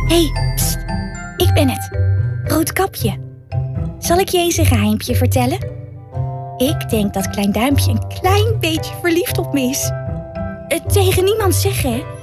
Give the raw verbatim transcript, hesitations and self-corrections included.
hey, pst, ik ben het. Roodkapje. Zal ik je eens een geheimpje vertellen? Ik denk dat Klein Duimpje een klein beetje verliefd op me is. Uh, tegen niemand zeggen, hè?